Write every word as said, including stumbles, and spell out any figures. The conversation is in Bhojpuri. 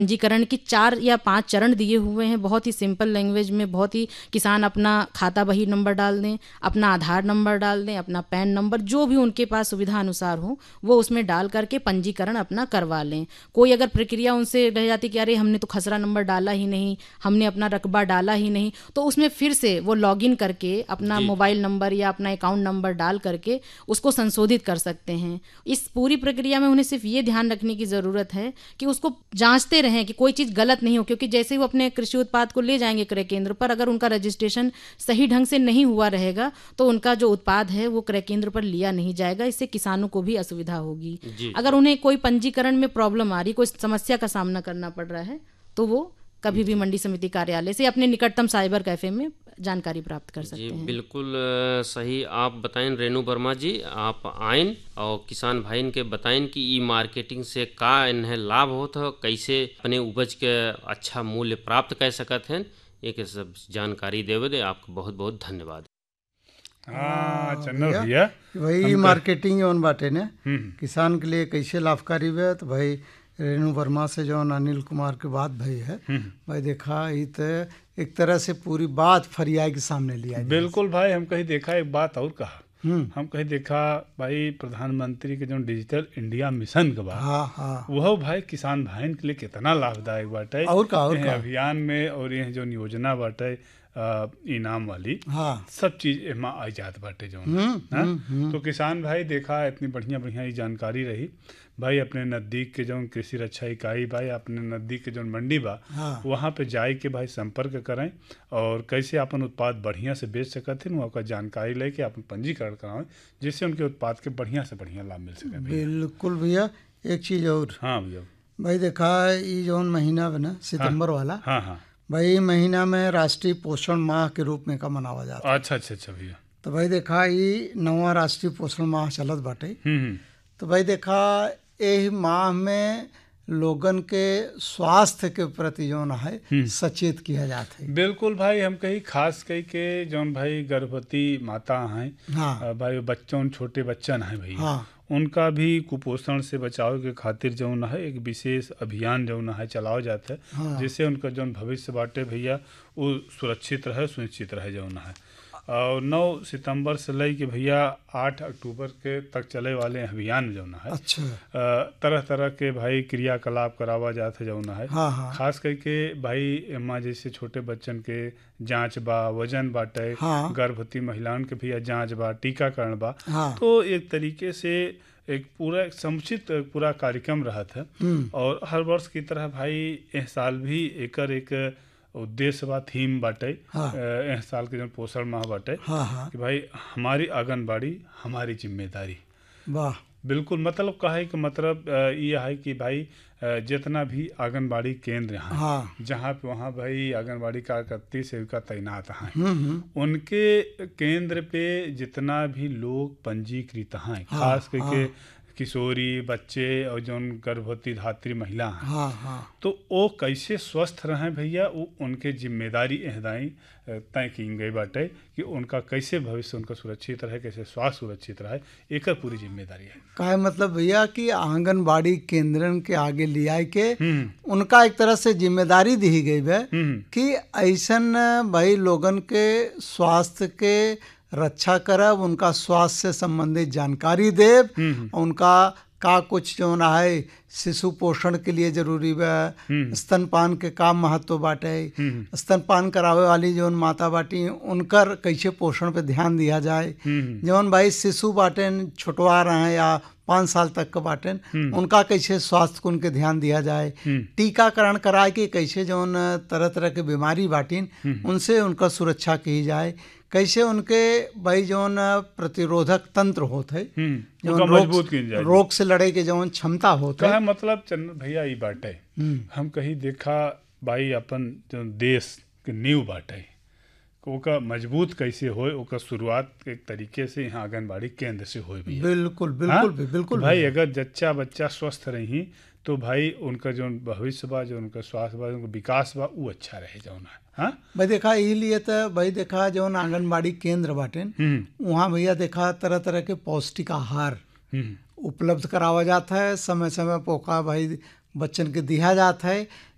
पंजीकरण की चार या पांच चरण दिए हुए हैं, बहुत ही सिंपल लैंग्वेज में। बहुत ही किसान अपना खाता बही नंबर डाल दें, अपना आधार नंबर डाल दें, अपना पैन नंबर, जो भी उनके पास सुविधा अनुसार हो वो उसमें डाल करके पंजीकरण अपना करवा लें। कोई अगर प्रक्रिया उनसे रह जाती कि अरे हमने तो खसरा नंबर डाला ही नहीं, हमने अपना रकबा डाला ही नहीं, तो उसमें फिर से वो लॉगिन करके अपना जी मोबाइल नंबर या अपना अकाउंट नंबर डाल करके उसको संशोधित कर सकते हैं। इस पूरी प्रक्रिया में उन्हें सिर्फ ये ध्यान रखने की ज़रूरत है कि उसको जांचते रहें कि कोई चीज़ गलत नहीं हो, क्योंकि जैसे ही वो अपने कृषि उत्पाद को ले जाएंगे क्रय केंद्र पर, अगर उनका रजिस्ट्रेशन सही ढंग से नहीं हुआ रहेगा तो उनका जो उत्पाद है वो क्रय केंद्र पर लिया नहीं जाएगा। इससे किसानों को भी असुविधा होगी। जी अगर उन्हें कोई पंजीकरण में प्रॉब्लम आ रही, कोई समस्या का सामना करना पड़ रहा है, तो वो कभी भी मंडी समिति कार्यालय से अपने निकटतम साइबर कैफे में जानकारी प्राप्त कर सकते जी हैं। बिल्कुल अ, सही आप बताएं रेणु वर्मा जी। आप आइन और किसान भाईन के बताएं कि ई मार्केटिंग से का इन्हें लाभ होता है, कैसे अपने उपज के अच्छा मूल्य प्राप्त कर सकत हैं, एक सब जानकारी देवे दे। आपको बहुत बहुत धन्यवाद। हाँ चंदन भैया, भैया वही हमका- मार्केटिंग जौन बाटे ने हम्म, किसान के लिए कैसे लाभकारी बा, तो भाई रेणु वर्मा से जौन अनिल कुमार के बात भई है, भाई देखा ई तो एक तरह से पूरी बात फरियाई के सामने लिया जाए। बिल्कुल भाई। हम कहीं देखा एक बात और कहा, हम्म, हम कहीं देखा भाई प्रधानमंत्री के जो डिजिटल इंडिया मिशन के बाद हाँ हाँ वह भाई किसान भाईन के लिए कितना लाभदायक बाटे। और का और एह का अभियान में और ये जो योजना बाटे अ, इनाम वाली हाँ सब चीज एमा आ जात बाटे जो हम्म, हाँ? हम्म, हम्म। तो किसान भाई देखा इतनी बढ़िया बढ़िया ये जानकारी रही भाई। अपने नज़दीक के जो कृषि रक्षा इकाई भाई, अपने नज़दीक के जो मंडी बा हाँ वहाँ पे जाए के भाई संपर्क करें और कैसे अपन उत्पाद बढ़िया से बेच सकते हैं वहाँ का जानकारी लेके अपन पंजीकरण कराएं, जिससे उनके उत्पाद के बढ़िया से बढ़िया लाभ मिल सके भैया। बिल्कुल भैया। एक चीज और हाँ भैया। भाई देखा, ये जौन महीना बना सितंबर वाला, हाँ हाँ भाई महीना में राष्ट्रीय पोषण माह के रूप में का मनावा जाता है। अच्छा अच्छा अच्छा भैया। तो भाई देखा ये नवा राष्ट्रीय पोषण माह चलत बाटे। हम्म हम्म, तो भाई देखा यही माह में लोगन के स्वास्थ्य के प्रति जौन है सचेत किया जाता है। बिल्कुल भाई। हम कहीं खास कही के जौन भाई गर्भवती माता हैं, हाँ अ, भाई बच्चों छोटे बच्चन हैं भैया, हाँ उनका भी कुपोषण से बचाव के खातिर जौन है एक विशेष अभियान जौन है चलाओ जाता है, हाँ। जिससे उनका जौन भविष्य बाटे भैया वो सुरक्षित रहे, सुनिश्चित रहे जौन है। और नौ सितंबर से लई के भैया आठ अक्टूबर के तक चले वाले अभियान जौन है अच्छा अ, तरह तरह के भाई क्रियाकलाप करावा जाता है जौन है। हाँ हाँ खास करके भाई एमा जैसे छोटे बच्चन के जांच बा, वजन बाटे, हाँ। गर्भवती महिलाओं के भी जांच बा, टीकाकरण बा। हाँ तो एक तरीके से एक पूरा एक समुचित पूरा कार्यक्रम रहा था। हम्म, और हर वर्ष की तरह भाई इस साल भी एकर एक उद्देश्य बा, थीम बाटे। हाँ। अ, इस साल के जो पोषण माह बाटे हाँ हाँ कि भाई हमारी आंगनबाड़ी हमारी जिम्मेदारी। वाह बिल्कुल। मतलब का है कि मतलब अ, ये है कि भाई अ, जितना भी आंगनबाड़ी केंद्र हैं हाँ जहाँ पे वहाँ भाई आंगनबाड़ी कार्यकर्ती सेविका तैनात हैं, हम्म हम्म, उनके केंद्र पे जितना भी लोग पंजीकृत हैं, हाँ, खास करके हाँ। किशोरी बच्चे और जौन गर्भवती धात्री महिला हैं, हाँ हाँ तो वो कैसे स्वस्थ रहें भैया, वो उनके जिम्मेदारी एहदाई तय की गई बाटे कि उनका कैसे भविष्य उनका सुरक्षित रहे, कैसे स्वास्थ्य सुरक्षित रहे, एकर पूरी जिम्मेदारी है। का मतलब भैया कि आंगनबाड़ी केंद्रन के आगे लिया के हम्म उनका एक तरह से जिम्मेदारी दी गई है हम्म कि ऐसन भाई लोगन के स्वास्थ्य के रक्षा करब, उनका स्वास्थ्य से संबंधित जानकारी देव, हम्म उनका का कुछ जो ना है शिशु पोषण के लिए जरूरी बा, हम्म स्तनपान के का महत्व बाटे, हम्म स्तनपान करावे वाली जौन माता बाटी उनकर कैसे पोषण पे ध्यान दिया जाए, हम्म जौन भाई शिशु बाटेन छुटवा रहे हैं या पाँच साल तक के बाटेन उनका कैसे स्वास्थ्य को उनके ध्यान दिया जाए, हम्म टीकाकरण कराए के कैसे जौन तरह तरह के बीमारी बाटीन उनसे उनका सुरक्षा की जाए, कैसे उनके भाई जौन प्रतिरोधक तंत्र होते है, हम्म जौन उनका मजबूत की रोग, जाए। रोग से लड़े के जौन क्षमता होते कहा है। मतलब चंदन भैया ई बाटे हम्म, हम कहीं देखा भाई अपन जो देश के नींव बाटे ओका मजबूत कैसे होए, ओका शुरुआत एक तरीके से यहाँ आंगनबाड़ी केंद्र से होए भैया। बिल्कुल बिल्कुल हाँ? भी, बिल्कुल तो भाई भी। अगर जच्चा बच्चा स्वस्थ रही तो भाई उनका जो भविष्य बा, जो उनका स्वास्थ्य बा, उनका विकास बा, वो अच्छा रहे जाना है। हाँ भाई देखा यही लिए तो भाई देखा जौन आंगनबाड़ी केंद्र बाटेन हम्म वहाँ भैया देखा तरह तरह के पौष्टिक आहार हम्म उपलब्ध करावा जाता है, समय समय पोका भाई बच्चन के दिया जाता है,